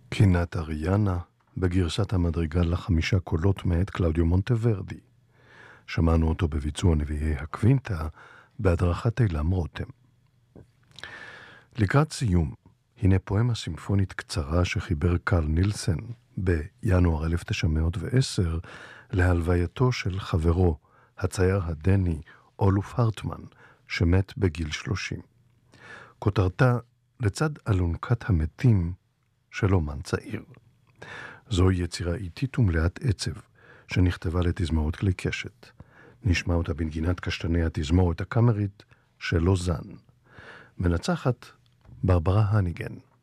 קינת אריאנה בגרסת המדריגה ל5 קולות מאת קלאודיו מונטוורדי. שמענו אותו בביצוע נביאי הקווינטה בהדרכת אילם רותם. לקראת סיום, הנה פואמה סימפונית קצרה שחיבר קרל נילסן בינואר 1910 להלווייתו של חברו, הצייר הדני אולוף הרטמן, שמת בגיל 30. כותרתה לצד אלונקת המתים של אומן צעיר. זוהי יצירה איטית ומלאת עצב, שנכתבה לתזמורת כלי קשת. נשמע אותה בנגינת קשתני התזמורת הקאמרית של לוזאן. מנצחת ברברה הניגן.